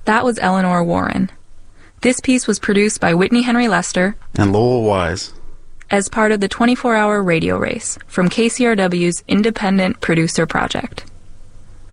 That was Eleanor Warren. This piece was produced by Whitney Henry Lester and Lowell Wise as part of the 24-hour radio race from KCRW's Independent Producer Project.